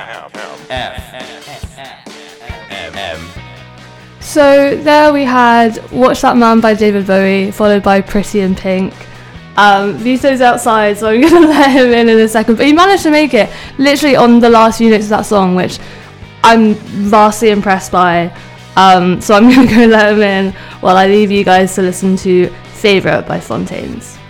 So there we had Watch That Man by David Bowie, followed by Pretty in Pink. Vito's outside, so I'm going to let him in a second. But he managed to make it literally on the last few notes of that song, which I'm vastly impressed by. So I'm going to go let him in while I leave you guys to listen to Favourite by Fontaines.